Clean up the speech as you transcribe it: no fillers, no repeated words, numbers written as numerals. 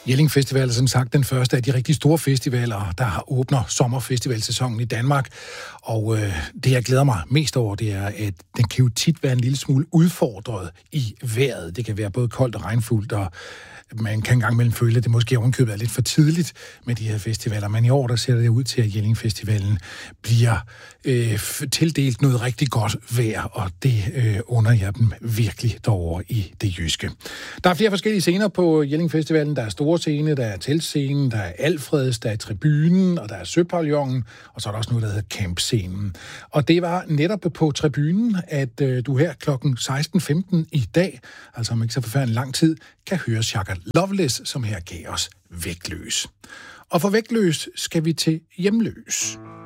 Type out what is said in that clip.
Jelling Festival er som sagt den første af de rigtig store festivaler, der åbner sommerfestivalsæsonen i Danmark. Og det, jeg glæder mig mest over, det er, at den kan jo tit være en lille smule udfordret i vejret. Det kan være både koldt og regnfuldt, og man kan engang mellem føle, at det måske ovenkøbet er lidt for tidligt med de her festivaler. Men i år, der ser det ud til, at Jelling Festivalen bliver tildelt noget rigtig godt vejr, og det under jeg dem virkelig derovre i det jyske. Der er flere forskellige scener på Jelling Festivalen. Der er store scene, der er teltscenen, der er Alfreds, der er tribunen, og der er Søpavillonen, og så er der også noget, der hedder campscenen. Og det var netop på tribunen, at du her klokken 16.15 i dag, altså om ikke så forfærdelig lang tid, kan høre Shaka Loveless, som her gav os Vægtløs. Og for Vægtløs skal vi til Hjemløs.